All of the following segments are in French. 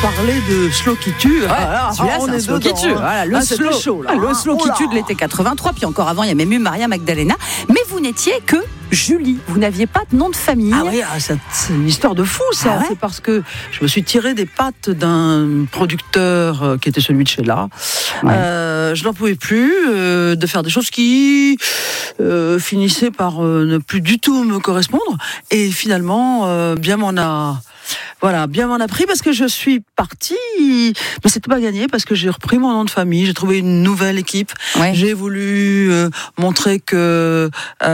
parler de Slow qui tue. Celui-là, c'est un slow qui tue. Voilà, le slow qui tue de l'été 83. Puis encore avant, il y a même eu Maria Magdalena. Mais vous n'étiez que Julie. Vous n'aviez pas de nom de famille. Ah oui, c'est une histoire de fou, ça. C'est parce que je me suis tiré des pattes d'un producteur qui était celui de Sheila. Je n'en pouvais plus de faire des choses qui finissaient par ne plus du tout me correspondre. Et finalement, bien m'en a pris parce que je suis partie, mais c'était pas gagné parce que j'ai repris mon nom de famille, j'ai trouvé une nouvelle équipe. J'ai voulu montrer que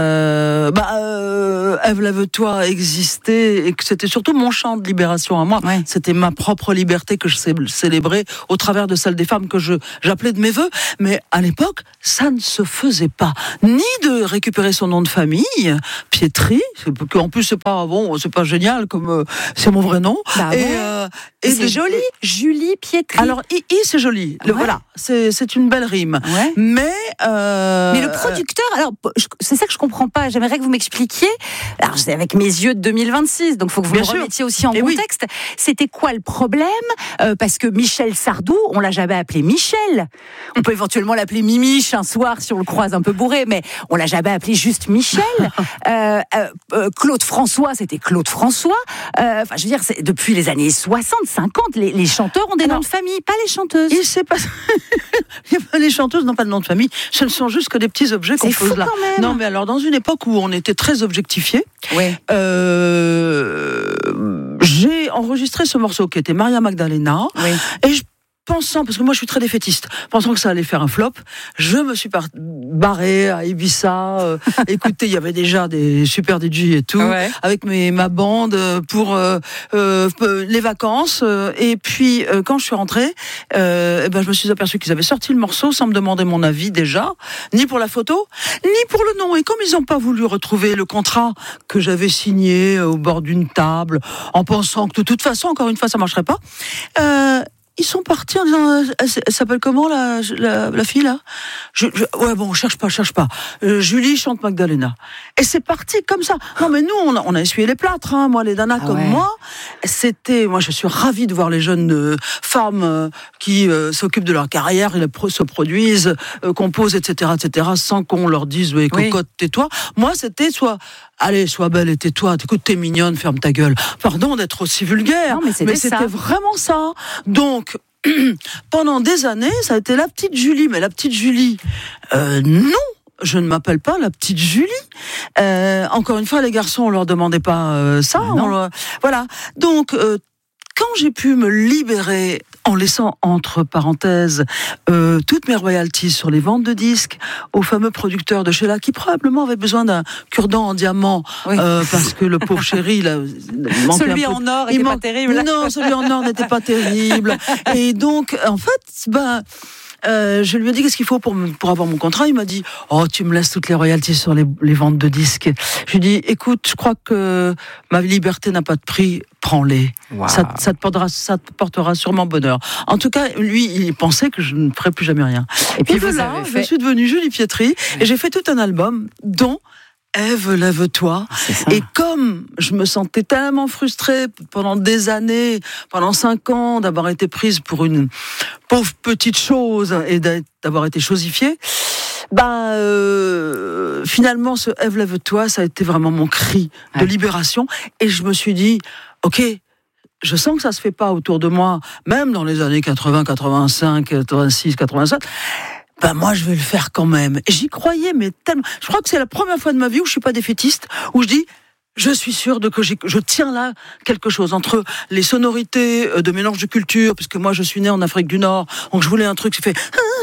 Ève Lève-toi existait et que c'était surtout mon chant de libération à moi. C'était ma propre liberté que je célébrais au travers de celle des femmes que j'appelais de mes vœux. Mais à l'époque, ça ne se faisait pas. Ni de récupérer son nom de famille, Pietri, en plus c'est pas génial comme c'est mon vrai nom. Et c'est joli, Julie Pietri. Alors, c'est joli. Voilà, c'est une belle rime. Mais le producteur, alors c'est ça que je comprends pas. J'aimerais que vous m'expliquiez. Alors, c'est avec mes yeux de 2026, donc il faut que vous me remettiez aussi en contexte. C'était quoi le problème ? Parce que Michel Sardou, on l'a jamais appelé Michel. On peut éventuellement l'appeler Mimiche un soir si on le croise un peu bourré, mais on l'a jamais appelé juste Michel. Claude François, c'était Claude François. Enfin, je veux dire, depuis les années 60, 50, les chanteurs ont des noms de famille, pas les chanteuses. Les chanteuses n'ont pas de nom de famille. Ce ne sont juste que des petits objets qu'on pose là. Quand même. Non, mais alors, dans une époque où on était très objectifiés, j'ai enregistré ce morceau qui était Maria Magdalena. Et pensant, parce que moi je suis très défaitiste, pensant que ça allait faire un flop, je me suis barré à Ibiza. Écoutez, il y avait déjà des super DJ et tout, avec ma bande pour les vacances. Et puis quand je suis rentrée, je me suis aperçue qu'ils avaient sorti le morceau sans me demander mon avis déjà, ni pour la photo, ni pour le nom. Et comme ils n'ont pas voulu retrouver le contrat que j'avais signé au bord d'une table, en pensant que de toute façon, encore une fois, ça marcherait pas. Ils sont partis en disant, elle s'appelle comment la fille là ? Cherche pas. Julie chante Magdalena. Et c'est parti comme ça. Non mais nous on a essuyé les plâtres, hein. Moi les nanas comme moi, moi je suis ravie de voir les jeunes femmes qui s'occupent de leur carrière, et se produisent, composent, etc., sans qu'on leur dise cocotte, tais-toi. Moi c'était sois belle et tais-toi. Écoute, t'es mignonne, ferme ta gueule. Pardon d'être aussi vulgaire. Non, mais c'était vraiment ça. Donc, pendant des années, ça a été la petite Julie. Mais la petite Julie, non, je ne m'appelle pas la petite Julie. Encore une fois, les garçons, on leur demandait pas ça. Voilà. Donc, quand j'ai pu me libérer en laissant entre parenthèses toutes mes royalties sur les ventes de disques au fameux producteur de Sheila qui probablement avait besoin d'un cure-dent en diamant parce que le pauvre chéri celui en or n'était pas terrible. Non, celui en or n'était pas terrible. Et donc en fait je lui ai dit qu'est-ce qu'il faut pour avoir mon contrat. Il m'a dit tu me laisses toutes les royalties sur les ventes de disques. Je lui ai dit écoute, je crois que ma liberté n'a pas de prix, prends-les. Wow. Ça te portera sûrement bonheur. En tout cas, lui, il pensait que je ne ferais plus jamais rien. Et puis de là, je suis devenue Julie Pietri et j'ai fait tout un album dont Ève, lève-toi. Et comme je me sentais tellement frustrée pendant des années, pendant 5 ans, d'avoir été prise pour une pauvre petite chose et d'avoir été chosifiée, finalement, ce Ève, lève-toi, ça a été vraiment mon cri de libération. Et je me suis dit, ok, je sens que ça se fait pas autour de moi, même dans les années 80, 85, 86, 87. Moi, je vais le faire quand même. Et j'y croyais, mais tellement. Je crois que c'est la première fois de ma vie où je suis pas défaitiste, où je dis, je suis sûre que je tiens là quelque chose entre les sonorités de mélange de culture, puisque moi, je suis née en Afrique du Nord, donc je voulais un truc qui fait.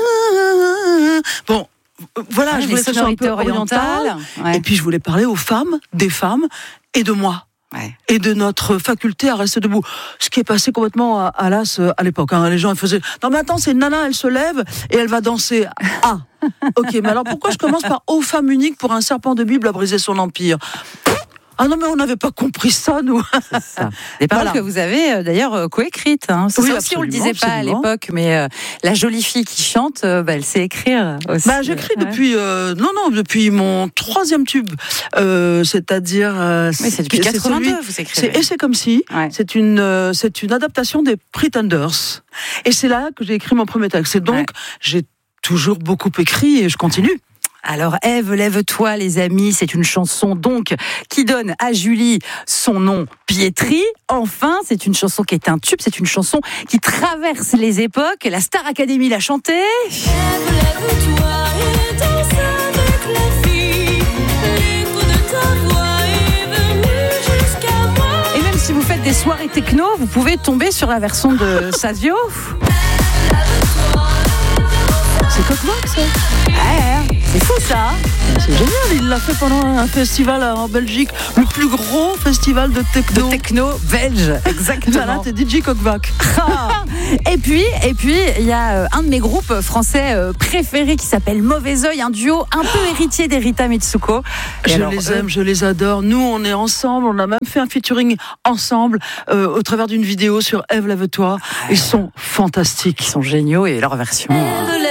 Bon. Voilà, je voulais que ce soit un peu oriental. Et puis, je voulais parler aux femmes, des femmes et de moi. Et de notre faculté à rester debout. Ce qui est passé complètement à l'as à l'époque. Les gens ils faisaient non mais attends, c'est une nana, elle se lève et elle va danser. Ok, mais alors pourquoi je commence par ô femme unique pour un serpent de Bible à briser son empire ? Ah non, mais on n'avait pas compris ça, nous. C'est ça. Des paroles que vous avez d'ailleurs coécrites. Hein. C'est ça aussi, on le disait pas à l'époque, mais la jolie fille qui chante, elle sait écrire aussi. J'écris depuis, depuis mon 3e tube, c'est-à-dire. Oui, c'est depuis 82, vous écrivez. Et c'est comme si. Ouais. C'est une adaptation des Pretenders. Et c'est là que j'ai écrit mon premier texte. Et donc, j'ai toujours beaucoup écrit et je continue. Alors Ève, lève-toi les amis, c'est une chanson donc qui donne à Julie son nom Pietri. Enfin, c'est une chanson qui est un tube, c'est une chanson qui traverse les époques. La Star Academy l'a chantée. Ève, lève-toi et danse avec la fille. L'écho de ta voix est venu jusqu'à moi. Et même si vous faites des soirées techno, vous pouvez tomber sur la version de Sazio. C'est Coq ça. C'est fou ça. C'est génial, il l'a fait pendant un festival en Belgique, le plus gros festival de techno. De techno belge, exactement. Voilà, t'es DJ Coq-Vac. Et puis, il y a un de mes groupes français préférés qui s'appelle Mauvais Oeil, un duo un peu héritier d'Erita Mitsuko. Les aime, je les adore. Nous, on est ensemble, on a même fait un featuring ensemble au travers d'une vidéo sur Ève, lève-toi. Ils sont fantastiques. Ils sont géniaux et leur version.